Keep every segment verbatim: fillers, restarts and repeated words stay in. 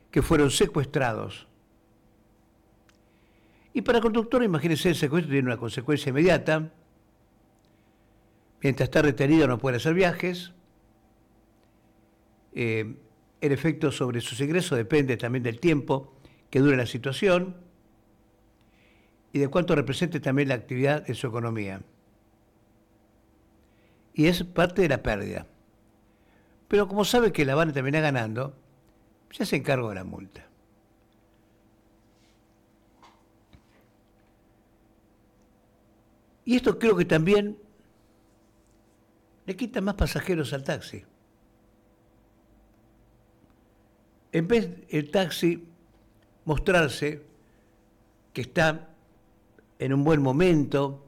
que fueron secuestrados. Y para el conductor, imagínense, el secuestro tiene una consecuencia inmediata. Mientras está retenido no puede hacer viajes. Eh, el efecto sobre sus ingresos depende también del tiempo que dure la situación y de cuánto represente también la actividad en su economía. Y es parte de la pérdida. Pero como sabe que la van a terminar ganando, ya se encargó de la multa. Y esto creo que también le quita más pasajeros al taxi. En vez el taxi mostrarse que está en un buen momento,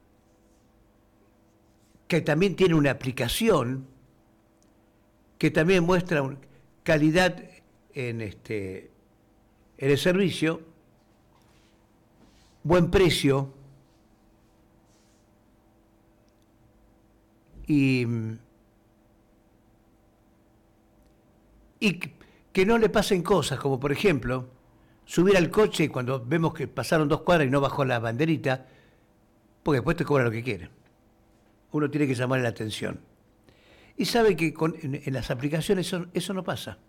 que también tiene una aplicación, que también muestra calidad en, este, en el servicio, buen precio y, y que no le pasen cosas, como por ejemplo, subir al coche y cuando vemos que pasaron dos cuadras y no bajó la banderita, porque después te cobra lo que quiere. Uno tiene que llamarle la atención. Y sabe que con, en, en las aplicaciones eso, eso no pasa.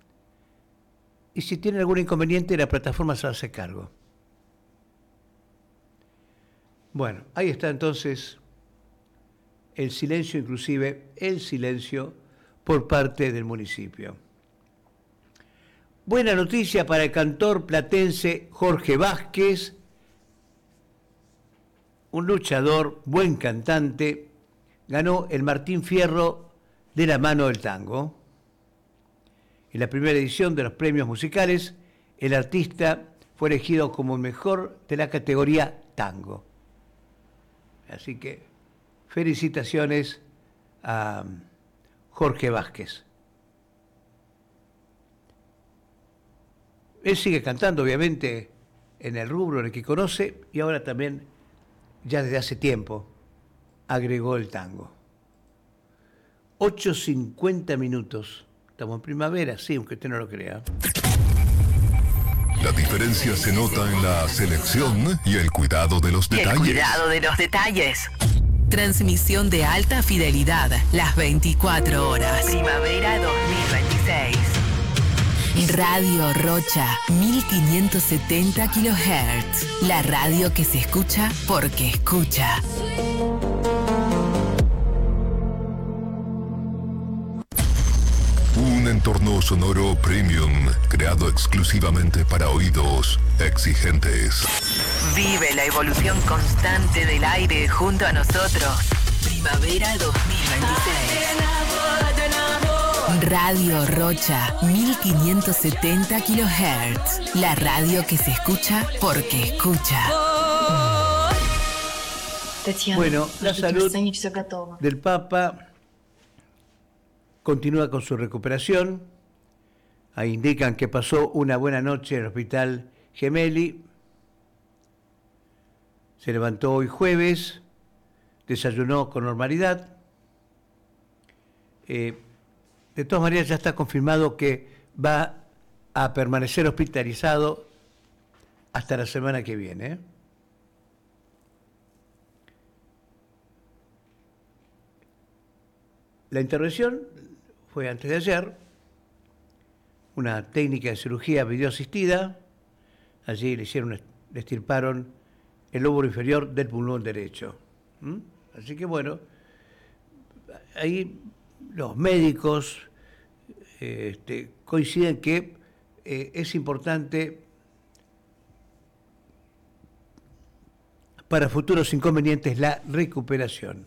Y si tienen algún inconveniente, la plataforma se hace cargo. Bueno, ahí está entonces el silencio, inclusive el silencio por parte del municipio. Buena noticia para el cantor platense Jorge Vázquez, un luchador, buen cantante, ganó el Martín Fierro de la mano del tango. En la primera edición de los premios musicales, el artista fue elegido como el mejor de la categoría tango. Así que felicitaciones a Jorge Vázquez. Él sigue cantando, obviamente, en el rubro en el que conoce y ahora también, ya desde hace tiempo, agregó el tango. ocho cincuenta minutos. Estamos en primavera, sí, aunque usted no lo crea. La diferencia se nota en la selección y el cuidado de los detalles. El cuidado de los detalles. Transmisión de alta fidelidad, las veinticuatro horas. Primavera dos mil veintiséis. Radio Rocha, mil quinientos setenta kilohertz. La radio que se escucha porque escucha. Un entorno sonoro premium, creado exclusivamente para oídos exigentes. Vive la evolución constante del aire junto a nosotros. Primavera dos mil veintiséis. Radio Rocha, mil quinientos setenta kilohertz. La radio que se escucha porque escucha. Bueno, la salud del Papa continúa con su recuperación. Ahí indican que pasó una buena noche en el Hospital Gemelli. Se levantó hoy jueves, desayunó con normalidad. Eh, de todas maneras ya está confirmado que va a permanecer hospitalizado hasta la semana que viene. ¿eh? La intervención fue antes de ayer, una técnica de cirugía videoasistida. Allí le hicieron, le extirparon el lóbulo inferior del pulmón derecho. ¿Mm? Así que bueno, ahí los médicos eh, este, coinciden que eh, es importante para futuros inconvenientes la recuperación.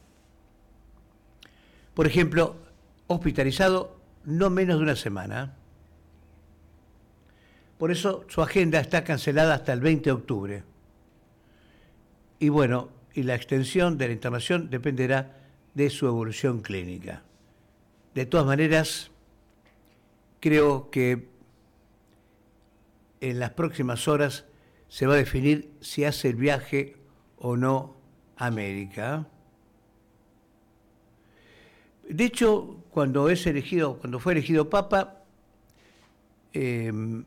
Por ejemplo, hospitalizado no menos de una semana. Por eso su agenda está cancelada hasta el veinte de octubre. Y bueno, y la extensión de la internación dependerá de su evolución clínica. De todas maneras, creo que en las próximas horas se va a definir si hace el viaje o no a América. De hecho, cuando es elegido, cuando fue elegido Papa, eh,